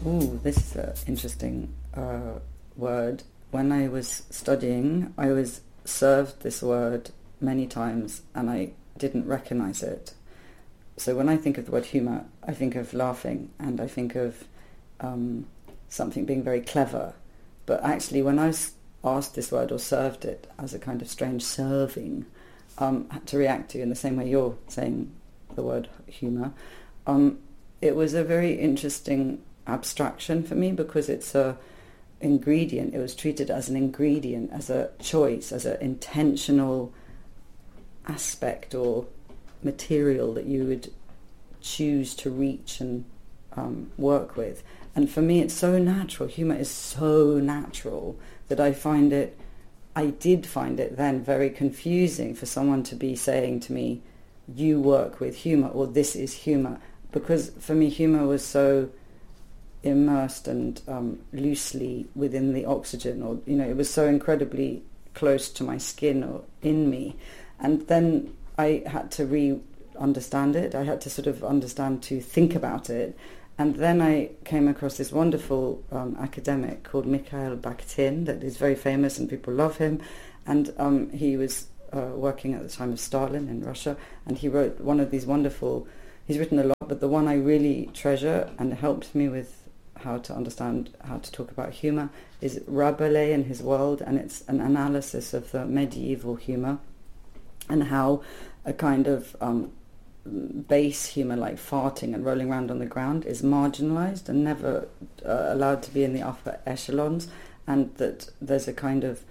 Ooh, this is an interesting word. When I was studying, I was served this word many times and I didn't recognize it. So when I think of the word humour, I think of laughing and I think of something being very clever. But actually when I was asked this word or served it as a kind of strange serving, had to react to in the same way you're saying the word humour, it was a very interesting abstraction for me because it's a ingredient. It was treated as an ingredient, as a choice, as an intentional aspect or material that you would choose to reach and work with. And for me it's so natural. Humour is so natural that I did find it then very confusing for someone to be saying to me, you work with humour, or this is humour, because for me humour was so immersed and loosely within the oxygen, or it was so incredibly close to my skin or in me. And then I had to understand it. I had to sort of understand to think about it. And then I came across this wonderful academic called Mikhail Bakhtin that is very famous and people love him. And he was working at the time of Stalin in Russia, and he wrote one of these wonderful, he's written a lot, but the one I really treasure and helped me with how to understand how to talk about humour is Rabelais and His World, and it's an analysis of the medieval humour and how a kind of base humour like farting and rolling around on the ground is marginalised and never allowed to be in the upper echelons, and that there's a kind of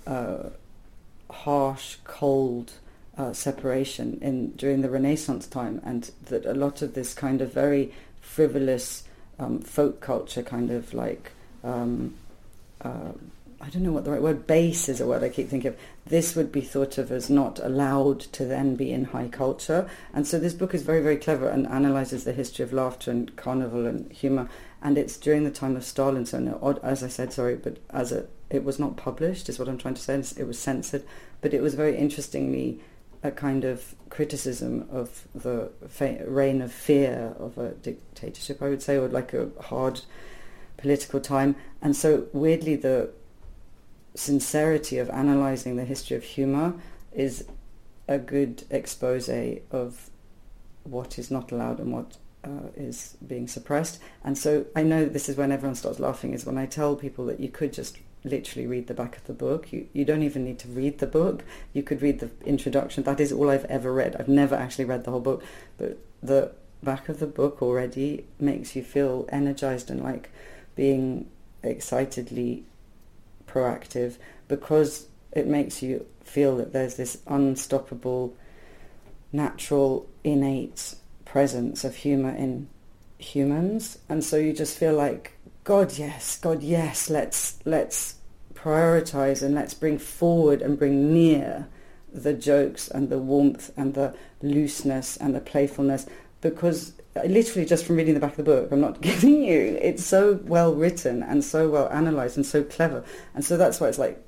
harsh, cold separation during the Renaissance time, and that a lot of this kind of very frivolous folk culture kind of like I don't know what the right word, base is a word I keep thinking of. This would be thought of as not allowed to then be in high culture. And so this book is very, very clever and analyses the history of laughter and carnival and humour. And it's during the time of Stalin, so no, as I said, sorry, but it was not published, is what I'm trying to say. It was censored. But it was very interestingly a kind of criticism of the reign of fear of a dictatorship, I would say, or like a hard political time. And so weirdly the sincerity of analysing the history of humour is a good expose of what is not allowed and what is being suppressed. And so I know this is when everyone starts laughing, is when I tell people that you could just literally read the back of the book. You don't even need to read the book. You could read the introduction. That is all I've ever read. I've never actually read the whole book, but the back of the book already makes you feel energized and like being excitedly proactive, because it makes you feel that there's this unstoppable, natural, innate presence of humour in humans. And so you just feel like, God yes, let's prioritise and let's bring forward and bring near the jokes and the warmth and the looseness and the playfulness, because literally just from reading the back of the book, I'm not kidding you, it's so well written and so well analysed and so clever. And so that's why it's like,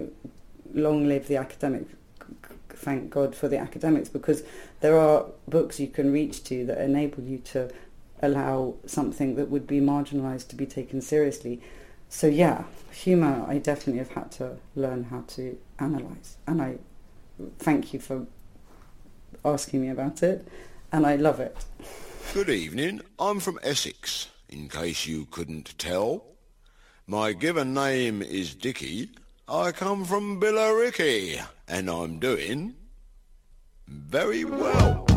long live the academic. Thank God for the academics, because there are books you can reach to that enable you to allow something that would be marginalised to be taken seriously. So yeah, humour I definitely have had to learn how to analyse, and I thank you for asking me about it, and I love it. Good evening, I'm from Essex, in case you couldn't tell. My given name is Dickie, I come from Billericay, and I'm doing very well.